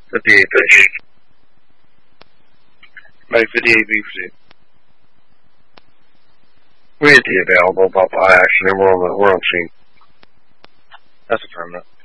58 pitch. Make 58 B We had the available, but by action, and we're on scene. That's affirmative.